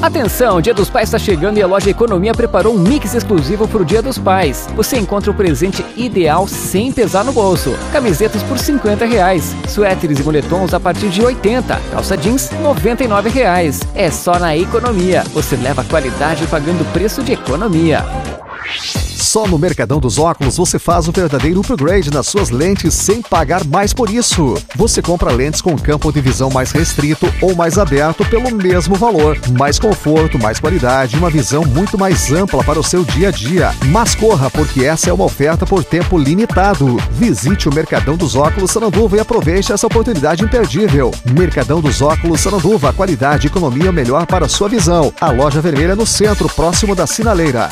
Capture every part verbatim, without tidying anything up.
Atenção, o Dia dos Pais está chegando e a loja Economia preparou um mix exclusivo para o Dia dos Pais. Você encontra o presente ideal sem pesar no bolso. Camisetas por cinquenta reais, suéteres e moletons a partir de oitenta, calça jeans noventa e nove reais. É só na Economia. Você leva qualidade pagando preço de economia. Só no Mercadão dos Óculos você faz o verdadeiro upgrade nas suas lentes sem pagar mais por isso. Você compra lentes com campo de visão mais restrito ou mais aberto pelo mesmo valor. Mais conforto, mais qualidade e uma visão muito mais ampla para o seu dia a dia. Mas corra, porque essa é uma oferta por tempo limitado. Visite o Mercadão dos Óculos Sananduva e aproveite essa oportunidade imperdível. Mercadão dos Óculos Sananduva, qualidade e economia melhor para a sua visão. A loja vermelha no centro, próximo da Sinaleira.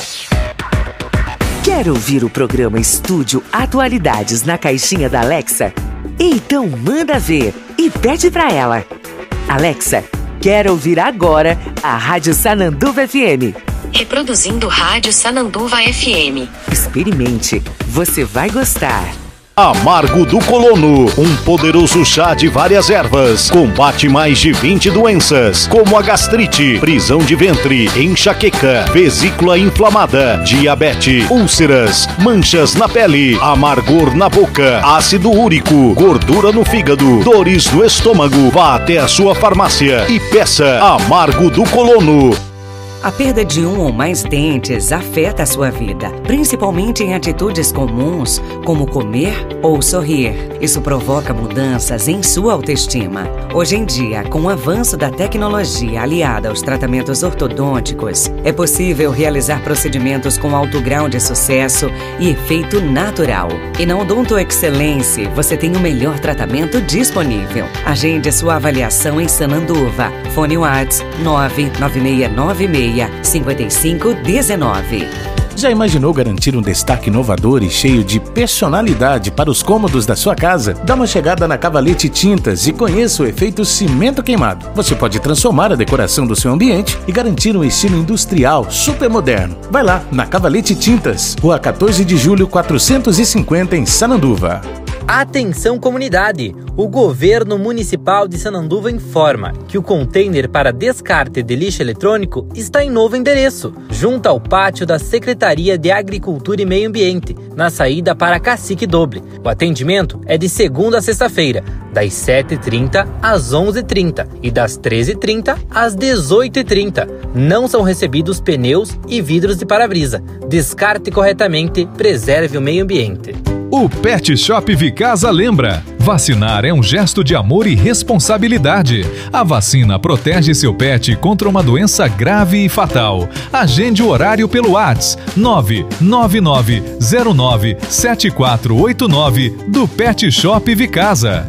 Quer ouvir o programa Estúdio Atualidades na caixinha da Alexa? Então manda ver e pede pra ela. Alexa, quero ouvir agora a Rádio Sananduva F M. Reproduzindo Rádio Sananduva F M. Experimente, você vai gostar. Amargo do Colono, um poderoso chá de várias ervas, combate mais de vinte doenças, como a gastrite, prisão de ventre, enxaqueca, vesícula inflamada, diabetes, úlceras, manchas na pele, amargor na boca, ácido úrico, gordura no fígado, dores no estômago. Vá até a sua farmácia e peça Amargo do Colono. A perda de um ou mais dentes afeta a sua vida, principalmente em atitudes comuns, como comer ou sorrir. Isso provoca mudanças em sua autoestima. Hoje em dia, com o avanço da tecnologia aliada aos tratamentos ortodônticos, é possível realizar procedimentos com alto grau de sucesso e efeito natural. E na Odonto Excelência, você tem o melhor tratamento disponível. Agende sua avaliação em Sananduva. Fone WhatsApp nove nove seis nove seis cinco cinco um nove. Já imaginou garantir um destaque inovador e cheio de personalidade para os cômodos da sua casa? Dá uma chegada na Cavalete Tintas e conheça o efeito cimento queimado. Você pode transformar a decoração do seu ambiente e garantir um estilo industrial super moderno. Vai lá, na Cavalete Tintas, Rua quatorze de julho quatrocentos e cinquenta, em Sananduva. Atenção, comunidade! O Governo Municipal de Sananduva informa que o container para descarte de lixo eletrônico está em novo endereço, junto ao pátio da Secretaria de Agricultura e Meio Ambiente, na saída para Cacique Doble. O atendimento é de segunda a sexta-feira, das sete e trinta às onze e trinta e das treze e trinta às dezoito e trinta. Não são recebidos pneus e vidros de para-brisa. Descarte corretamente, preserve o meio ambiente. O Pet Shop Vicasa lembra: vacinar é um gesto de amor e responsabilidade. A vacina protege seu pet contra uma doença grave e fatal. Agende o horário pelo WhatsApp nove nove nove zero nove sete quatro oito nove do Pet Shop Vicasa.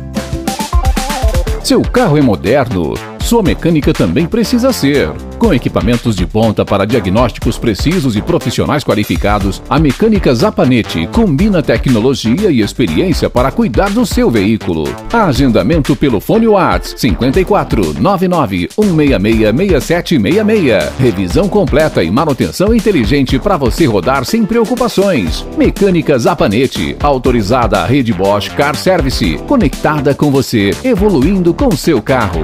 Seu carro é moderno? Sua mecânica também precisa ser. Com equipamentos de ponta para diagnósticos precisos e profissionais qualificados, a Mecânica Zapanete combina tecnologia e experiência para cuidar do seu veículo. Agendamento pelo fone WhatsApp cinco quatro nove nove um seis seis seis sete seis seis. Revisão completa e manutenção inteligente para você rodar sem preocupações. Mecânica Zapanete, autorizada à rede Bosch Car Service, conectada com você, evoluindo com seu carro.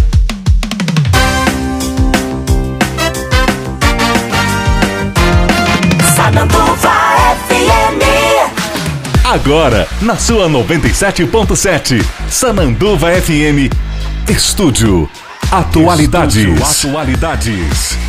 Sananduva F M. Agora, na sua noventa e sete ponto sete, Sananduva F M, Estúdio Atualidades. Estúdio Atualidades.